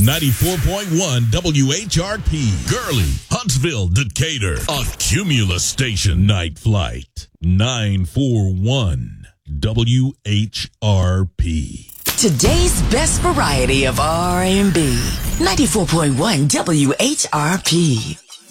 94.1 WHRP, Gurley, Huntsville, Decatur, a Cumulus station. Night Flight, 941 WHRP. Today's best variety of R&B, 94.1 WHRP.